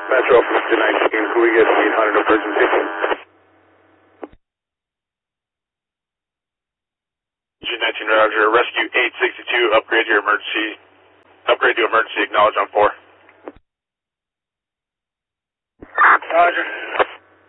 Metro from 219, can we get 800 emergency? G19 Roger, rescue 862, upgrade to emergency, acknowledge on 4. Roger.